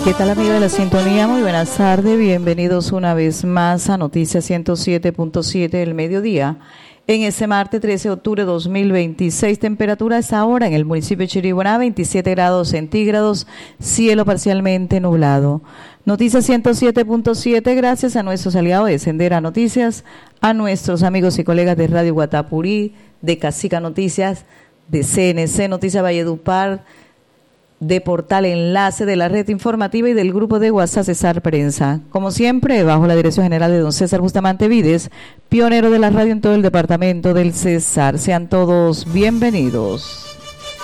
¿Qué tal, amigo de la sintonía? Muy buenas tardes, bienvenidos una vez más a Noticias 107.7 del mediodía. En este martes 13 de octubre de 2026, temperatura a esta hora en el municipio de Chiriguaná, 27 grados centígrados, cielo parcialmente nublado. Noticias 107.7, gracias a nuestros aliados de Sendera Noticias, a nuestros amigos y colegas de Radio Guatapurí, de Casica Noticias, de CNC Noticias Valledupar, de Portal Enlace, de la red informativa y del grupo de WhatsApp César Prensa. Como siempre, bajo la dirección general de don César Bustamante Vides, pionero de la radio en todo el departamento del Cesar. Sean todos bienvenidos.